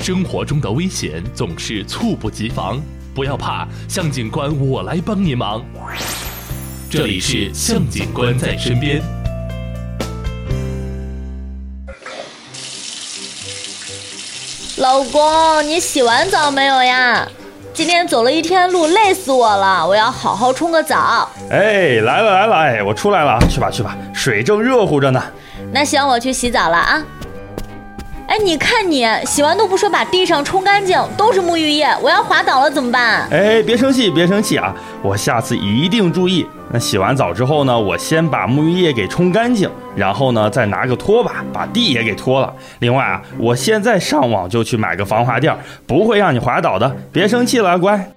生活中的危险总是猝不及防，不要怕，向警官我来帮你忙。这里是向警官在身边。 老公，你洗完澡没有呀？今天走了一天路，累死我了，我要好好冲个澡。 哎，来了，哎，我出来了，去吧，水正热乎着呢。 那行，我去洗澡了啊。哎，你看你洗完都不说把地上冲干净，都是沐浴液，我要滑倒了怎么办？ 哎，别生气啊，我下次一定注意。那洗完澡之后呢，我先把沐浴液给冲干净，然后呢再拿个拖把把地也给拖了。另外啊，我现在上网就去买个防滑垫，不会让你滑倒的，别生气了，乖。